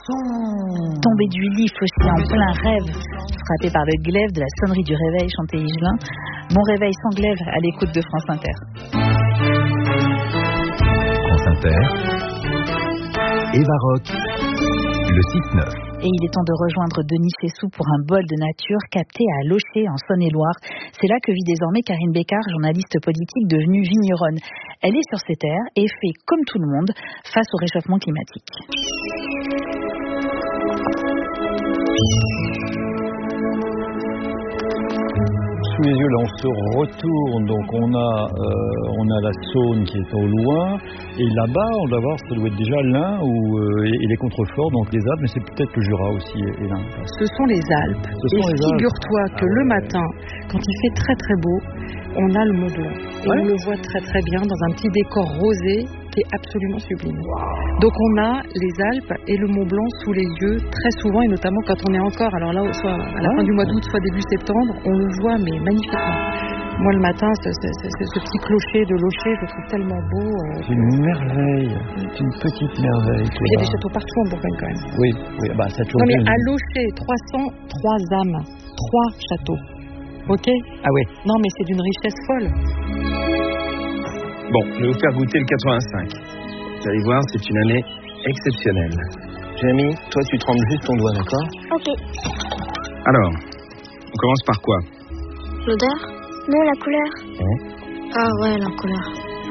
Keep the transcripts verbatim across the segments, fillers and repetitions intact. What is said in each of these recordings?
Tombé du lit, fauché en plein rêve, frappé par le glaive de la sonnerie du réveil chanté Higelin. Bon réveil sans glaive à l'écoute de France Inter. France Inter, Eva Rock, le six neuf. Et il est temps de rejoindre Denis Fessou pour un bol de nature capté à Locher en Saône-et-Loire. C'est là que vit désormais Karine Bécard, journaliste politique devenue vigneronne. Elle est sur ses terres et fait comme tout le monde face au réchauffement climatique. Sous les yeux, là, on se retourne, donc on a, euh, on a la Saône qui est au loin, et là-bas, on va voir, ça doit être déjà l'Ain ou, euh, et les contreforts, donc les Alpes, mais c'est peut-être le Jura aussi et, et l'Ain. Ce sont les Alpes. Ce et sont les figure-toi Alpes. que Ah, le ouais. matin, quand il fait très très beau, on a le Mont Blanc. Et Ouais. on le voit très très bien dans un petit décor rosé qui est absolument sublime. Wow. Donc on a les Alpes et le Mont Blanc sous les yeux très souvent, et notamment quand on est encore, alors là, soit à la Ouais. fin du mois d'août, soit début septembre, on le voit mais magnifiquement. Moi le matin, ce, ce, ce, ce petit clocher de Locher, je le trouve tellement beau. Euh, C'est une merveille, c'est une petite merveille. Il y a des châteaux partout en Bourgogne quand même. Oui, oui, bah ça tourne. Non mais à Locher, trois cents trois âmes, trois châteaux. Ok ? Ah oui. Non mais c'est d'une richesse folle. Bon, je vais vous faire goûter le quatre-vingt-cinq. Vous allez voir, c'est une année exceptionnelle. Jérémy, toi tu trembles juste ton doigt, d'accord ? Ok. Alors, on commence par quoi ? L'odeur ? Non, la couleur. Hein ? Ah ouais, la couleur. Jérémy ?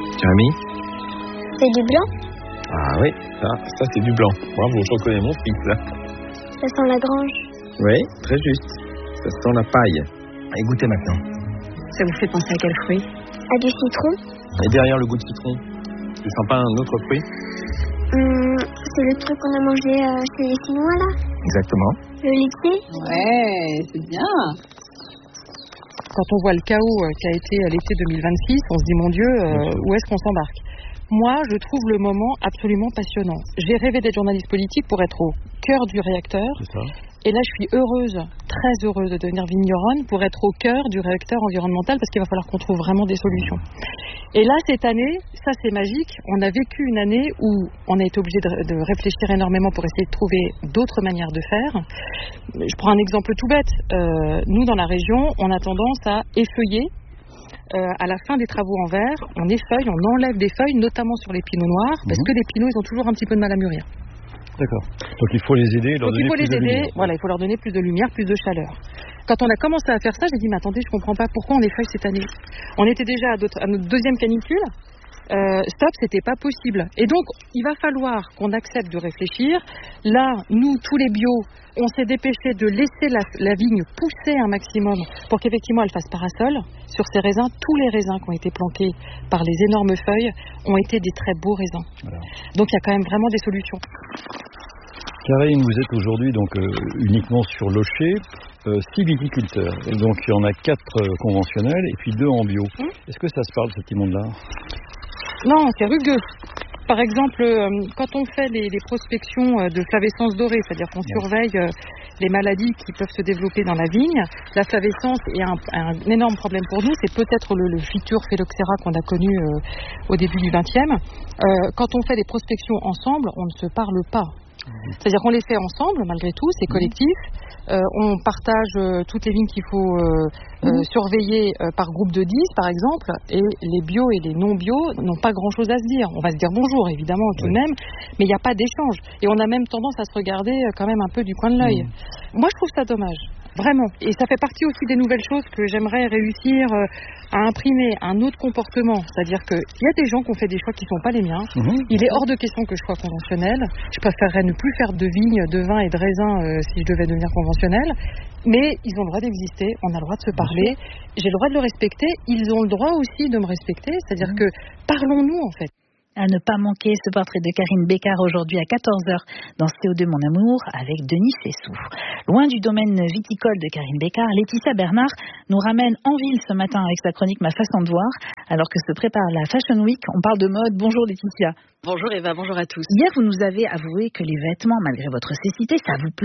C'est du blanc ? Ah oui, ça, ça c'est du blanc. Bravo, je reconnais mon fils là. Ça sent la grange. Oui, très juste. Ça sent la paille. Allez, goûtez maintenant. Ça vous fait penser à quel fruit ? À du citron ? Et derrière le goût de citron, tu sens pas un autre fruit ? Hum, c'est le truc qu'on a mangé euh, chez les Chinois là ? Exactement. Le laitier ? Ouais, c'est bien. Quand on voit le chaos qu'a été l'été deux mille vingt-six, on se dit mon Dieu, euh, où est-ce qu'on s'embarque ? Moi, je trouve le moment absolument passionnant. J'ai rêvé d'être journaliste politique pour être au cœur du réacteur. C'est ça. Et là, je suis heureuse, très heureuse de devenir vigneronne pour être au cœur du réacteur environnemental parce qu'il va falloir qu'on trouve vraiment des solutions. Et là, cette année, ça c'est magique, on a vécu une année où on a été obligé de, de réfléchir énormément pour essayer de trouver d'autres manières de faire. Je prends un exemple tout bête. Euh, nous, dans la région, on a tendance à effeuiller. Euh, à la fin des travaux en verre, on effeuille, on enlève des feuilles, notamment sur les pinots noirs, parce Mhm. que les pinots, ils ont toujours un petit peu de mal à mûrir. D'accord. Donc il faut les aider, leur Donc il donner faut plus les de aider, lumière. voilà, il faut leur donner plus de lumière, plus de chaleur. Quand on a commencé à faire ça, j'ai dit, mais attendez, je comprends pas pourquoi on effeuille cette année. On était déjà à, d'autres- à notre deuxième canicule. Euh, stop, c'était pas possible. Et donc, il va falloir qu'on accepte de réfléchir. Là, nous, tous les bios, on s'est dépêché de laisser la, la vigne pousser un maximum pour qu'effectivement elle fasse parasol. Sur ces raisins, tous les raisins qui ont été planqués par les énormes feuilles ont été des très beaux raisins. Voilà. Donc, il y a quand même vraiment des solutions. Karine, vous êtes aujourd'hui donc euh, uniquement sur Locher, euh, six viticulteurs. Et donc il y en a quatre euh, conventionnels et puis deux en bio. Mmh. Est-ce que ça se parle, cet immonde-là ? Non, c'est rugueux. Par exemple, euh, quand on fait les, les prospections euh, de flavescence dorée, c'est-à-dire qu'on surveille euh, les maladies qui peuvent se développer dans la vigne, la flavescence est un, un énorme problème pour nous. C'est peut-être le, le Phytur phylloxera qu'on a connu euh, au début du vingtième. Euh, quand on fait des prospections ensemble, on ne se parle pas. C'est-à-dire qu'on les fait ensemble, malgré tout, c'est collectif. Euh, on partage euh, toutes les vignes qu'il faut euh, euh, surveiller euh, par groupe de dix, par exemple, et les bio et les non-bio n'ont pas grand-chose à se dire. On va se dire bonjour, évidemment, tout de même, mais il n'y a pas d'échange. Et on a même tendance à se regarder euh, quand même un peu du coin de l'œil. Mmh. Moi, je trouve ça dommage. Vraiment. Et ça fait partie aussi des nouvelles choses que j'aimerais réussir euh, à imprimer un autre comportement. C'est-à-dire qu'il y a des gens qui ont fait des choix qui ne sont pas les miens. Mmh. Il est hors de question que je sois conventionnelle. Je préférerais ne plus faire de vigne, de vin et de raisin euh, si je devais devenir conventionnelle. Mais ils ont le droit d'exister, on a le droit de se parler. J'ai le droit de le respecter. Ils ont le droit aussi de me respecter. C'est-à-dire mmh. que parlons-nous en fait. À ne pas manquer ce portrait de Karine Bécard aujourd'hui à quatorze heures dans C O deux Mon Amour avec Denis Fessou. Loin du domaine viticole de Karine Bécard, Laetitia Bernard nous ramène en ville ce matin avec sa chronique Ma façon de voir. Alors que se prépare la Fashion Week, on parle de mode. Bonjour Laetitia. Bonjour Eva, bonjour à tous. Hier, vous nous avez avoué que les vêtements, malgré votre cécité, ça vous plaît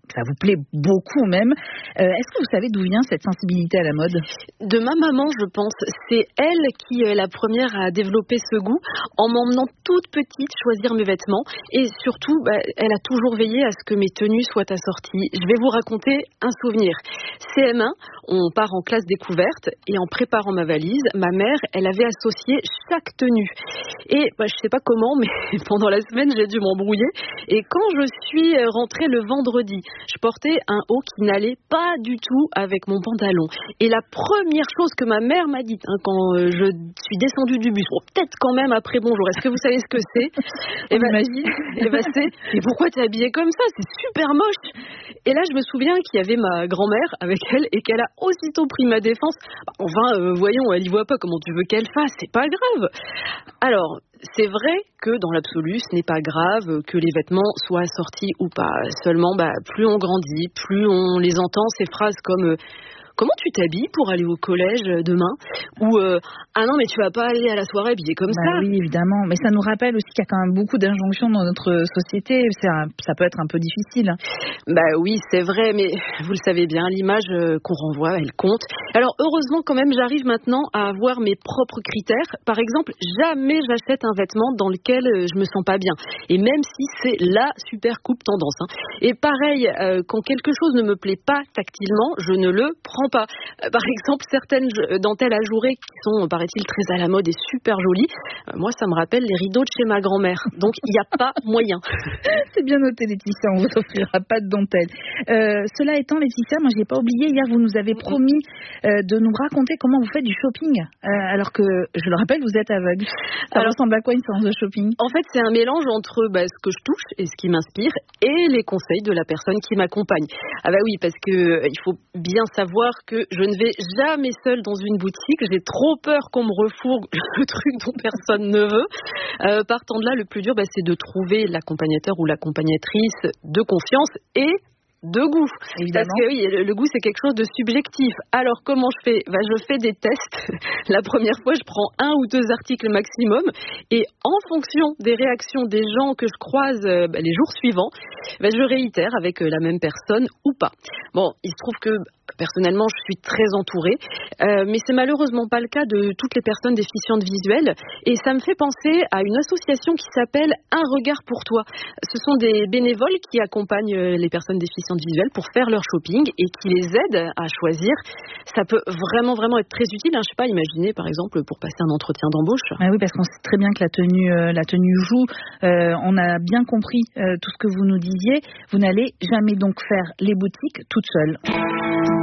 ça vous plaît beaucoup même. Euh, est-ce que vous savez d'où vient cette sensibilité à la mode? De ma maman, je pense. C'est elle qui est la première à développer ce goût en m'emmenant toute petite choisir mes vêtements. Et surtout, bah, elle a toujours veillé à ce que mes tenues soient assorties. Je vais vous raconter un souvenir. C M un, on part en classe découverte et en préparant ma valise, ma mère, elle avait associé chaque tenue. Et bah, je sais pas comment, mais pendant la semaine, j'ai dû m'embrouiller. Et quand je suis rentrée le vendredi, je portais un haut qui n'allait pas du tout avec mon pantalon. Et la première chose que ma mère m'a dit hein, quand euh, je suis descendue du bus, bon, peut-être quand même après bonjour, est-ce que vous savez ce que c'est? Et ben, et ben c'est, mais pourquoi t'es habillée comme ça? C'est super moche. Et là, je me souviens qu'il y avait ma grand-mère avec elle et qu'elle a aussitôt pris ma défense. Enfin, euh, voyons, elle y voit pas, comment tu veux qu'elle fasse? C'est pas grave. Alors, c'est vrai que dans l'absolu, ce n'est pas grave que les vêtements soient assortis ou pas. Seulement, bah, plus on grandit, plus on les entend, ces phrases comme euh, « Comment tu t'habilles pour aller au collège demain ?» ou euh, « Ah non, mais tu vas pas aller à la soirée habillée comme bah ça ?» Oui, évidemment. Mais ça nous rappelle aussi qu'il y a quand même beaucoup d'injonctions dans notre société. C'est un, ça peut être un peu difficile. Bah oui, c'est vrai, mais vous le savez bien, l'image qu'on renvoie, elle compte. Alors heureusement quand même, j'arrive maintenant à avoir mes propres critères. Par exemple, jamais j'achète un vêtement dans lequel je me sens pas bien. Et même si c'est la super coupe tendance. Hein. Et pareil, euh, quand quelque chose ne me plaît pas tactilement, je ne le prends pas. Euh, par exemple, certaines dentelles ajourées qui sont, paraît-il, très à la mode et super jolies. Euh, moi, ça me rappelle les rideaux de chez ma grand-mère. Donc, il n'y a pas moyen. C'est bien noté, Laetitia. On vous offrira pas de dentelle. Euh, cela étant, Laetitia, moi, je l'ai pas oublié. Hier, vous nous avez promis euh, de nous raconter comment vous faites du shopping. Euh, alors que, je le rappelle, vous êtes aveugle. Ça alors, ressemble à quoi une séance de shopping? En fait, c'est un mélange entre bah, ce que je touche et ce qui m'inspire et les conseils de la personne qui m'accompagne. Ah bah oui, parce que euh, il faut bien savoir que je ne vais jamais seule dans une boutique. J'ai trop peur qu'on me refourgue le truc dont personne ne veut. Euh, partant de là, le plus dur, bah, c'est de trouver l'accompagnateur ou l'accompagnatrice de confiance et de goût. Évidemment. Parce que oui, le, le goût, c'est quelque chose de subjectif. Alors, comment je fais? Bah, je fais des tests. La première fois, je prends un ou deux articles maximum. Et en fonction des réactions des gens que je croise euh, bah, les jours suivants, bah, je réitère avec euh, la même personne ou pas. Bon, il se trouve que personnellement, je suis très entourée, euh, mais c'est malheureusement pas le cas de toutes les personnes déficientes visuelles. Et ça me fait penser à une association qui s'appelle Un regard pour toi. Ce sont des bénévoles qui accompagnent les personnes déficientes visuelles pour faire leur shopping et qui les aident à choisir. Ça peut vraiment, vraiment être très utile. Hein. Je sais pas, imaginez par exemple pour passer un entretien d'embauche. Ah oui, parce qu'on sait très bien que la tenue, euh, la tenue joue. Euh, on a bien compris euh, tout ce que vous nous disiez. Vous n'allez jamais donc faire les boutiques toute seule.